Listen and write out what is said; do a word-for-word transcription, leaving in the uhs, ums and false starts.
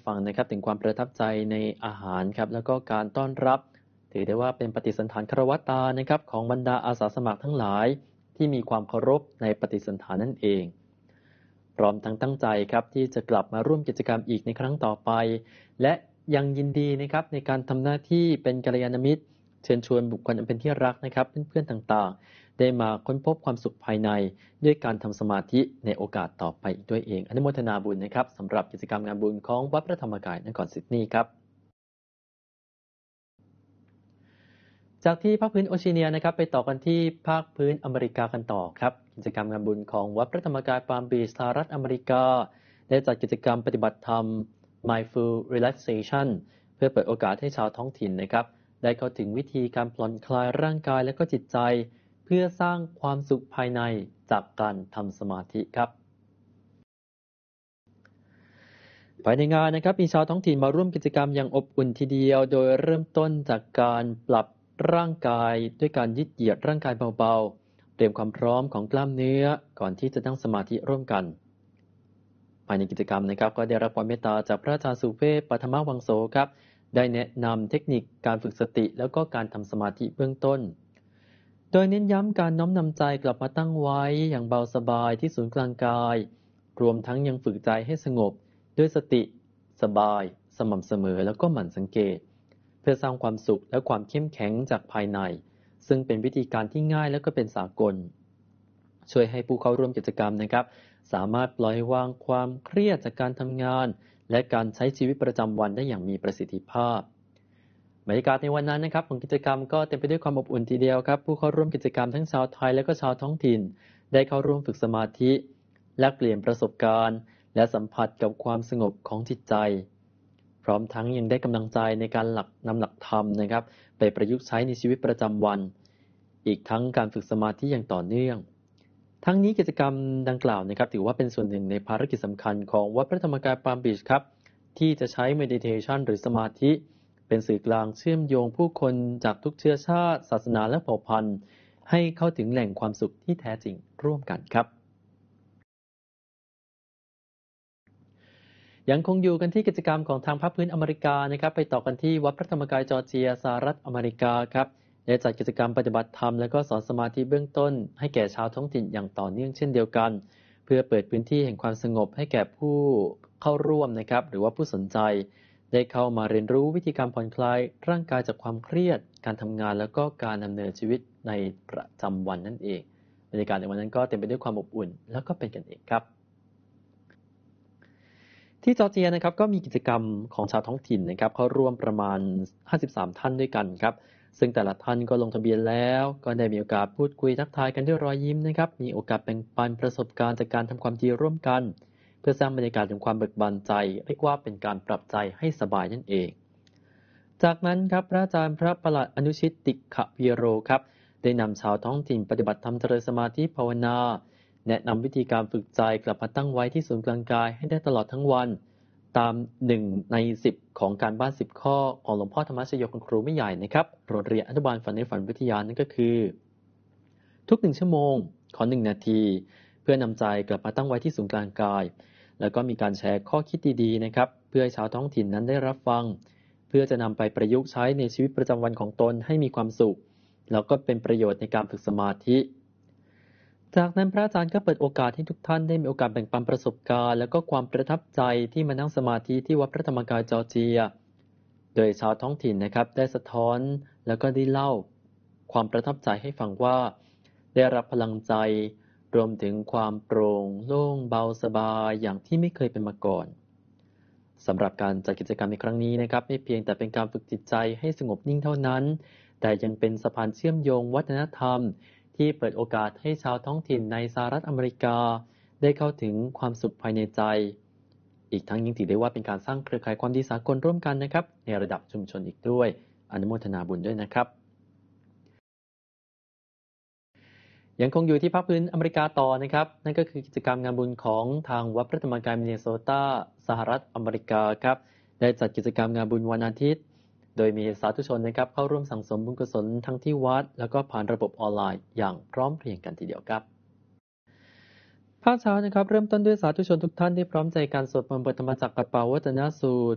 ฟังนะครับถึงความประทับใจในอาหารครับแล้วก็การต้อนรับถือได้ว่าเป็นปฏิสันถานคารวตานะครับของบรรดาอาสาสมัครทั้งหลายที่มีความเคารพในปฏิสันถานนั่นเองพร้อมทั้งตั้งใจครับที่จะกลับมาร่วมกิจกรรมอีกในครั้งต่อไปและยังยินดีนะครับในการทำหน้าที่เป็นกัลยาณมิตรเชิญชวนบุคคลอันเป็นที่รักนะครับเพื่อนๆต่างๆได้มาค้นพบความสุขภายในด้วยการทำสมาธิในโอกาสต่อไปอีกด้วยเองอนุโมทนาบุญนะครับสำหรับกิจกรรมงานบุญของวัดพระธรรมกายนครซิดนีย์ครับจากที่ภาคพื้นโอเชียเนียนะครับไปต่อกันที่ภาคพื้นอเมริกากันต่อครับกิจกรรมงานบุญของวัดพระธรรมกายปาล์มบีชสหรัฐอเมริกาได้จัดกิจกรรมปฏิบัติธรรม Mindful Relaxation เพื่อเปิดโอกาสให้ชาวท้องถิ่นนะครับได้เข้าถึงวิธีการผ่อนคลายร่างกายและก็จิตใจเพื่อสร้างความสุขภายในจากการทำสมาธิครับภายในงานนะครับมีชาวท้องถิ่นมาร่วมกิจกรรมอย่างอบอุ่นทีเดียวโดยเริ่มต้นจากการปรับร่างกายด้วยการยืดเหยียดร่างกายเบาๆเตรียมความพร้อมของกล้ามเนื้อก่อนที่จะนั่งสมาธิร่วมกันภายในกิจกรรมนะครับก็ได้รับความเมตตาจากพระอาจารย์สุเภพปัทมวังโสครับได้แนะนำเทคนิคการฝึกสติแล้วก็การทำสมาธิเบื้องต้นโดยเน้นย้ำการน้อมนำใจกลับมาตั้งไว้อย่างเบาสบายที่ศูนย์กลางกายรวมทั้งยังฝึกใจให้สงบด้วยสติสบายสม่ำเสมอแล้วก็หมั่นสังเกตเพื่อสร้างความสุขและความเข้มแข็งจากภายในซึ่งเป็นวิธีการที่ง่ายและก็เป็นสากลช่วยให้ผู้เข้าร่วมกิจกรรมนะครับสามารถปล่อยวางความเครียดจากการทำงานและการใช้ชีวิตประจำวันได้อย่างมีประสิทธิภาพบรรยากาศในวันนั้นนะครับของกิจกรรมก็เต็มไปด้วยความอบอุ่นทีเดียวครับผู้เข้าร่วมกิจกรรมทั้งชาวไทยและก็ชาวท้องถิ่นได้เข้าร่วมฝึกสมาธิแลกเปลี่ยนประสบการณ์และสัมผัสกับความสงบของจิตใจพร้อมทั้งยังได้กำลังใจในการหลักนำหลักธรรมนะครับไปประยุกต์ใช้ในชีวิตประจำวันอีกทั้งการฝึกสมาธิอย่างต่อเนื่องทั้งนี้กิจกรรมดังกล่าวนะครับถือว่าเป็นส่วนหนึ่งในภารกิจสำคัญของวัดพระธรรมกายปาล์มบีชครับที่จะใช้ meditation หรือสมาธิเป็นสื่อกลางเชื่อมโยงผู้คนจากทุกเชื้อชาติศาสนาและเผ่าพันธุ์ให้เข้าถึงแหล่งความสุขที่แท้จริงร่วมกันครับยังคงอยู่กันที่กิจกรรมของทางภาคพื้นอเมริกานะครับไปต่อกันที่วัดพระธรรมกายจอร์เจียสหรัฐอเมริกาครับได้จัดกิจกรรมปฏิบัติธรรมและก็สอนสมาธิเบื้องต้นให้แก่ชาวท้องถิ่นอย่างต่อเนื่องเช่นเดียวกันเพื่อเปิดพื้นที่แห่งความสงบให้แก่ผู้เข้าร่วมนะครับหรือว่าผู้สนใจได้เข้ามาเรียนรู้วิธีการผ่อนคลายร่างกายจากความเครียดการทำงานแล้วก็การดำเนินชีวิตในประจำวันนั่นเองบรรยากาศในวันนั้นก็เต็มไปด้วยความอบอุ่นแล้วก็เป็นกันเองครับที่จอร์เจียนะครับก็มีกิจกรรมของชาวท้องถิ่นนะครับเข้าร่วมประมาณห้าสิบสามท่านด้วยกันครับซึ่งแต่ละท่านก็ลงทะเบียนแล้วก็ได้มีโอกาสพูดคุยทักทายกันด้วยรอยยิ้มนะครับมีโอกาสแบ่งปันประสบการณ์จากการทำความดีร่วมกันเพื่อสร้างบรรยากาศแห่งความเบิกบานใจเรียกว่าเป็นการปรับใจให้สบายนั่นเองจากนั้นครับพระอาจารย์พระประหลัดอนุชิตติขวีโรครับได้นำชาวท้องถิ่นปฏิบัติธรรมเจริญสมาธิภาวนาแนะนำวิธีการฝึกใจกลับมาตั้งไว้ที่ศูนย์กลางกายให้ได้ตลอดทั้งวันตามหนึ่งในสิบของการบ้านสิบข้อของหลวงพ่อธรรมชโยคุณครูไม่ใหญ่นะครับโรงเรียนอนุบาลฝันในฝันวิทยานั่นก็คือทุกหนึ่งชั่วโมงขอหนึ่งนาทีเพื่อนำใจกลับมาตั้งไว้ที่ศูนย์กลางกายแล้วก็มีการแชร์ข้อคิดดีๆนะครับเพื่อให้ชาวท้องถิ่นนั้นได้รับฟังเพื่อจะนำไปประยุกต์ใช้ในชีวิตประจำวันของตนให้มีความสุขแล้วก็เป็นประโยชน์ในการฝึกสมาธิจากนั้นพระอาจารย์ก็เปิดโอกาสให้ทุกท่านได้มีโอกาสแบ่งปันประสบการณ์และก็ความประทับใจที่มานั่งสมาธิที่วัดพระธรรมกายจอร์เจียโดยชาวท้องถิ่นนะครับได้สะท้อนแล้วก็ได้เล่าความประทับใจให้ฟังว่าได้รับพลังใจรวมถึงความโปร่งโล่งเบาสบายอย่างที่ไม่เคยเป็นมาก่อนสำหรับการจัดกิจกรรมในครั้งนี้นะครับไม่เพียงแต่เป็นการฝึกจิตใจให้สงบนิ่งเท่านั้นแต่ยังเป็นสะพานเชื่อมโยงวัฒนธรรมที่เปิดโอกาสให้ชาวท้องถิ่นในสหรัฐอเมริกาได้เข้าถึงความสุขภายในใจอีกทั้งยังถือได้ว่าเป็นการสร้างเครือข่ายความดีสากลร่วมกันนะครับในระดับชุมชนอีกด้วยอนุโมทนาบุญด้วยนะครับยังคงอยู่ที่ภาคพื้นอเมริกาต่อนะครับนั่นก็คือกิจกรรมงานบุญของทางวัดพระธรรมกายมินนิโซตาสหรัฐอเมริกาครับได้จัดกิจกรรมงานบุญวันอาทิตย์โดยมีสาธุชนนะครับเข้าร่วมสั่งสมบุญกุศลทั้งที่วัดแล้วก็ผ่านระบบออนไลน์อย่างพร้อมเพรียงกันทีเดียวครับภาคเช้านะครับเริ่มต้นด้วยสาธุชนทุกท่านที่พร้อมใจการสวดมนต์บทธรรมจักรกับปาวัตนสูตร